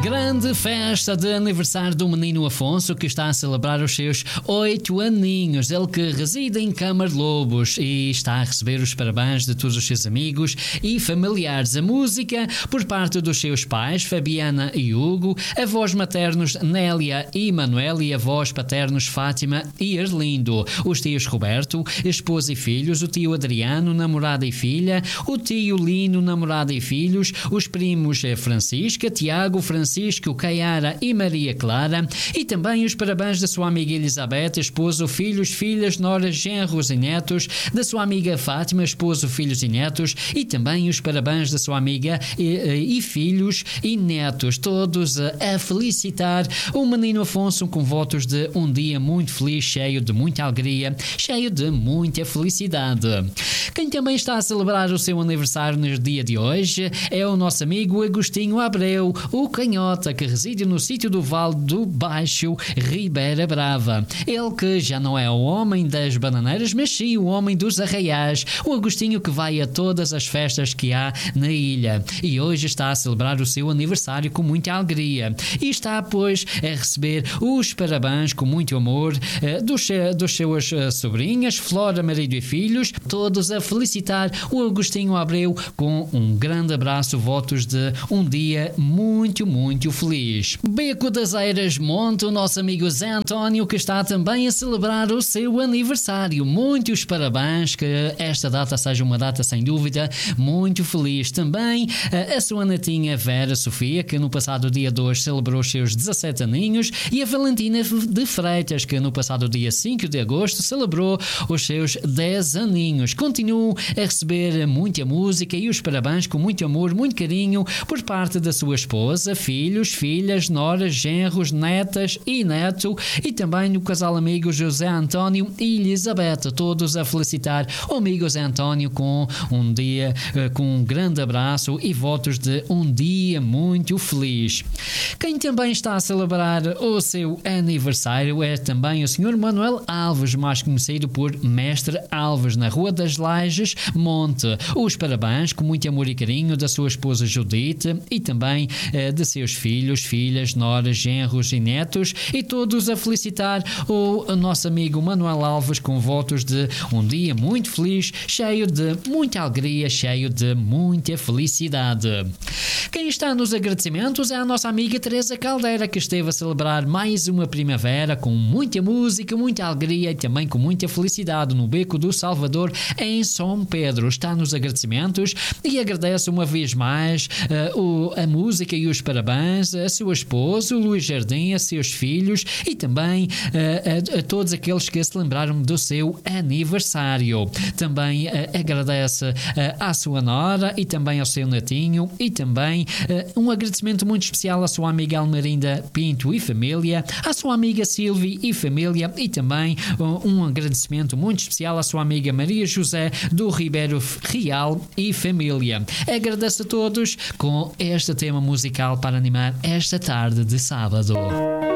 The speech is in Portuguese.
Grande festa de aniversário do menino Afonso, que está a celebrar os seus 8 aninhos. Ele que reside em Câmara de Lobos e está a receber os parabéns de todos os seus amigos e familiares. A música por parte dos seus pais, Fabiana e Hugo, avós maternos Nélia e Manuel e avós paternos Fátima e Arlindo, os tios Roberto, esposa e filhos, o tio Adriano, namorada e filha, o tio Lino, namorada e filhos, os primos Francisca, Tiago, Francisco, Caiara e Maria Clara, e também os parabéns da sua amiga Elizabeth, esposo, filhos, filhas, noras, genros e netos, da sua amiga Fátima, esposo, filhos e netos, e também os parabéns da sua amiga e filhos e netos, todos a felicitar o menino Afonso com votos de um dia muito feliz, cheio de muita alegria, cheio de muita felicidade. Quem também está a celebrar o seu aniversário no dia de hoje é o nosso amigo Agostinho Abreu, o canhota que reside no sítio do Vale do Baixo, Ribeira Brava. Ele que já não é o homem das bananeiras, mas sim o homem dos arraiais, o Agostinho que vai a todas as festas que há na ilha. E hoje está a celebrar o seu aniversário com muita alegria. E está, pois, a receber os parabéns com muito amor dos seus sobrinhas, Flora, marido e filhos, todos a felicitar o Agostinho Abreu com um grande abraço, votos de um dia muito, muito feliz. Beco das Eiras Monte, o nosso amigo Zé António, que está também a celebrar o seu aniversário. Muitos parabéns, que esta data seja uma data sem dúvida muito feliz. Também a sua netinha Vera Sofia, que no passado dia 2 celebrou os seus 17 aninhos, e a Valentina de Freitas, que no passado dia 5 de agosto celebrou os seus 10 aninhos. Continuam a receber muita música e os parabéns com muito amor, muito carinho por parte da sua esposa, filhos, filhas, noras, genros, netas e neto, e também no casal amigo José António e Elizabeth, todos a felicitar o amigo José António com um dia, com um grande abraço e votos de um dia muito feliz. Quem também está a celebrar o seu aniversário é também o Sr. Manuel Alves, mais conhecido por Mestre Alves, na Rua das Lajes, Monte. Os parabéns com muito amor e carinho da sua esposa Judite e também de seus filhos, filhas, noras, genros e netos, e todos a felicitar o nosso amigo Manuel Alves com votos de um dia muito feliz, cheio de muita alegria, cheio de muita felicidade. Quem está nos agradecimentos é a nossa amiga Teresa Caldeira, que esteve a celebrar mais uma primavera com muita música, muita alegria e também com muita felicidade no Beco do Salvador, em São Pedro. Está nos agradecimentos e agradece uma vez mais a música e os parabéns a seu esposo, Luís Jardim, a seus filhos e também a todos aqueles que se lembraram do seu aniversário. Também agradece à sua nora e também ao seu netinho e também um agradecimento muito especial à sua amiga Almerinda Pinto e família, à sua amiga Silvia e família e também um agradecimento muito especial à sua amiga Maria José do Ribeiro Real e família. Agradeço a todos com este tema musical para animar esta tarde de sábado.